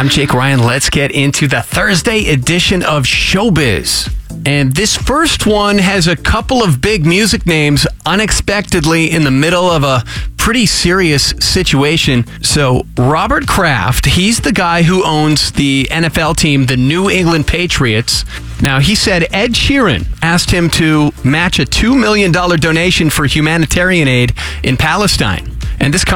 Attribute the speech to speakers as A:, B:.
A: I'm Jake Ryan. Let's get into the Thursday edition of Showbiz. And this first one has a couple of big music names unexpectedly in the middle of a pretty serious situation. So Robert Kraft, he's the guy who owns the NFL team, the New England Patriots. Now, he said Ed Sheeran asked him to match a $2 million donation for humanitarian aid in Palestine. And this comes